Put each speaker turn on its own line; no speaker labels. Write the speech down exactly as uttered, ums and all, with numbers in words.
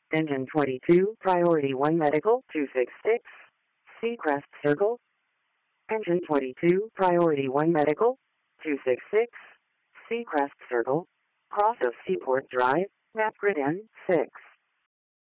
Engine twenty-two, Priority one Medical, two six six, Seacrest Circle. Engine twenty-two, Priority one Medical, two six six, Seacrest Circle, cross of Seaport Drive, map grid N six.